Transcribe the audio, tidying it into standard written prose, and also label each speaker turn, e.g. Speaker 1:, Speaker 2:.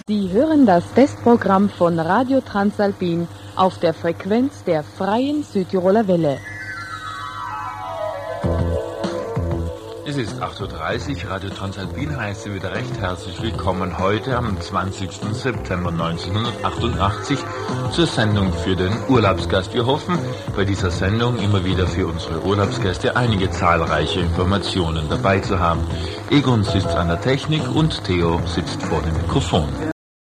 Speaker 1: Sie hören das Testprogramm von Radio Transalpin auf der Frequenz der Freien Südtiroler Welle.
Speaker 2: Es ist 8:30 Uhr, Radio Transalpin heißt Sie wieder recht herzlich willkommen heute am 20. September 1988 zur Sendung für den Urlaubsgast. Wir hoffen, bei dieser Sendung immer wieder für unsere Urlaubsgäste einige zahlreiche Informationen dabei zu haben. Egon sitzt an der Technik und Theo sitzt vor dem Mikrofon.